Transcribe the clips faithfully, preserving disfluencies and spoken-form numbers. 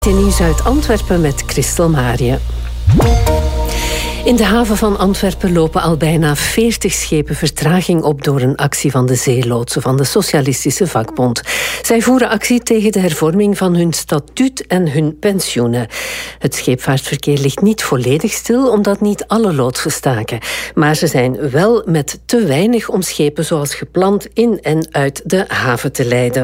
In Nieuws uit Antwerpen met Christel Marië. In de haven van Antwerpen lopen al bijna veertig schepen vertraging op door een actie van de zeeloodsen van de Socialistische Vakbond. Zij voeren actie tegen de hervorming van hun statuut en hun pensioenen. Het scheepvaartverkeer ligt niet volledig stil, omdat niet alle loodsen staken. Maar ze zijn wel met te weinig om schepen zoals gepland in en uit de haven te leiden.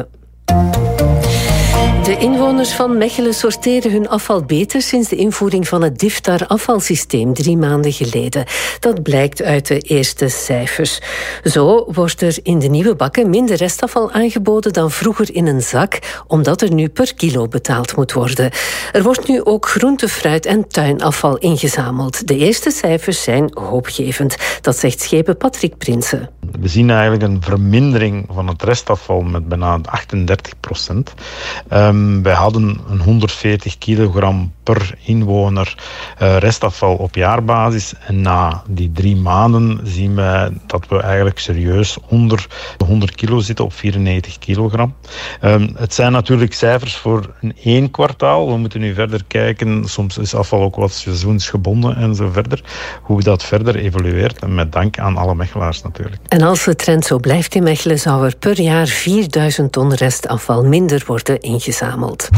De inwoners van Mechelen sorteren hun afval beter sinds de invoering van het DIFTAR-afvalsysteem drie maanden geleden. Dat blijkt uit de eerste cijfers. Zo wordt er in de nieuwe bakken minder restafval aangeboden dan vroeger in een zak, omdat er nu per kilo betaald moet worden. Er wordt nu ook groente, fruit en tuinafval ingezameld. De eerste cijfers zijn hoopgevend. Dat zegt schepen Patrick Prinsen. We zien eigenlijk een vermindering van het restafval met bijna achtendertig procent. Um, wij hadden een honderdveertig kilogram per inwoner uh, restafval op jaarbasis. En na die drie maanden zien we dat we eigenlijk serieus onder de honderd kilo zitten op vierennegentig kilogram. Um, het zijn natuurlijk cijfers voor een één kwartaal. We moeten nu verder kijken. Soms is afval ook wat seizoensgebonden en zo verder. Hoe dat verder evolueert. En met dank aan alle Mechelaars natuurlijk. En als de trend zo blijft in Mechelen, zou er per jaar vierduizend ton restafval minder worden ingezameld.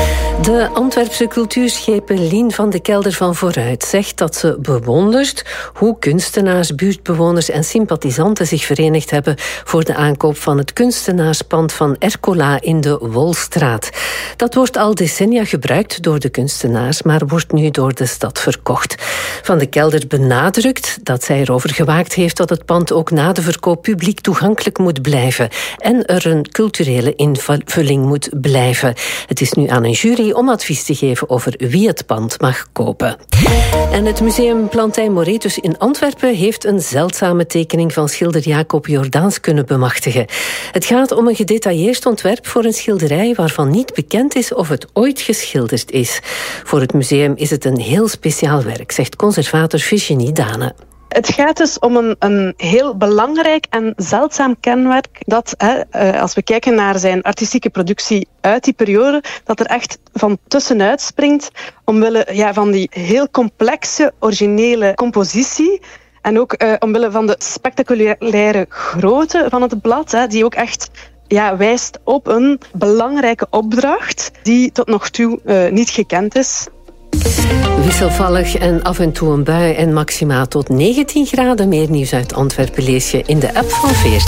De Antwerpse cultuurschepen Lien van de Kelder van Vooruit zegt dat ze bewondert hoe kunstenaars, buurtbewoners en sympathisanten zich verenigd hebben voor de aankoop van het kunstenaarspand van Ercola in de Wolstraat. Dat wordt al decennia gebruikt door de kunstenaars, maar wordt nu door de stad verkocht. Van de Kelder benadrukt dat zij erover gewaakt heeft dat het pand ook na de verkoop publiek toegankelijk moet blijven en er een culturele invulling moet blijven. Het is nu aan een jury om advies te geven over wie het pand mag kopen. En het museum Plantijn Moretus in Antwerpen heeft een zeldzame tekening van schilder Jacob Jordaens kunnen bemachtigen. Het gaat om een gedetailleerd ontwerp voor een schilderij waarvan niet bekend is of het ooit geschilderd is. Voor het museum is het een heel speciaal werk, zegt conservator Virginie Dane. Het gaat dus om een, een heel belangrijk en zeldzaam kenmerk dat, hè, als we kijken naar zijn artistieke productie uit die periode, dat er echt van tussenuit springt omwille ja, van die heel complexe, originele compositie. En ook uh, omwille van de spectaculaire grootte van het blad, hè, die ook echt ja, wijst op een belangrijke opdracht die tot nog toe uh, niet gekend is. Wisselvallig en af en toe een bui en maxima tot negentien graden. Meer nieuws uit Antwerpen lees je in de app van veertien.